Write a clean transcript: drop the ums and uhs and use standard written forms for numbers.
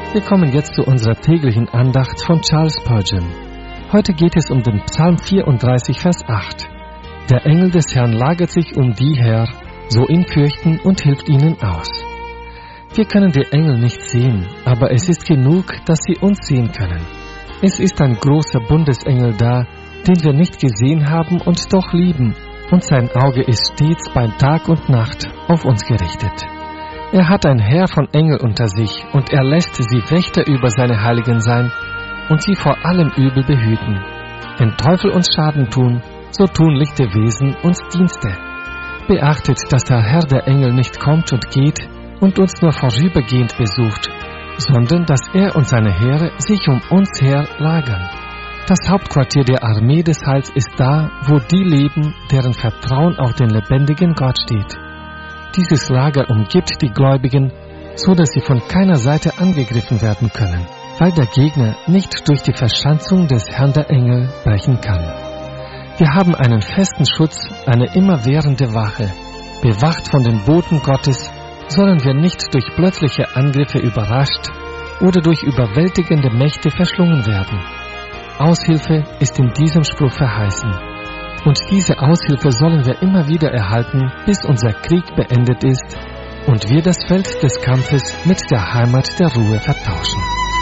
Wir kommen jetzt zu unserer täglichen Andacht von Charles Spurgeon. Heute geht es um den Psalm 34, Vers 8. Der Engel des Herrn lagert sich um die her, so ihn fürchten und hilft ihnen aus. Wir können die Engel nicht sehen, aber es ist genug, dass sie uns sehen können. Es ist ein großer Bundesengel da, den wir nicht gesehen haben und doch lieben, und sein Auge ist stets bei Tag und Nacht auf uns gerichtet. Er hat ein Heer von Engeln unter sich, und er lässt sie Wächter über seine Heiligen sein und sie vor allem Übel behüten. Wenn Teufel uns Schaden tun, so tun lichte Wesen uns Dienste. Beachtet, dass der Herr der Engel nicht kommt und geht und uns nur vorübergehend besucht, sondern dass er und seine Heere sich um uns her lagern. Das Hauptquartier der Armee des Heils ist da, wo die leben, deren Vertrauen auf den lebendigen Gott steht. Dieses Lager umgibt die Gläubigen, so dass sie von keiner Seite angegriffen werden können, weil der Gegner nicht durch die Verschanzung des Herrn der Engel brechen kann. Wir haben einen festen Schutz, eine immerwährende Wache. Bewacht von den Boten Gottes, sollen wir nicht durch plötzliche Angriffe überrascht oder durch überwältigende Mächte verschlungen werden. Aushilfe ist in diesem Spruch verheißen. Und diese Aushilfe sollen wir immer wieder erhalten, bis unser Krieg beendet ist und wir das Feld des Kampfes mit der Heimat der Ruhe vertauschen.